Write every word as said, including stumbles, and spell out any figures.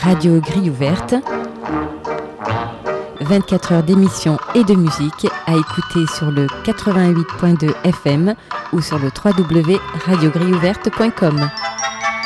Radio Grille Ouverte. vingt-quatre heures d'émissions et de musique à écouter sur le quatre-vingt-huit point deux F M ou sur le w w w point radio grille ouverte point com.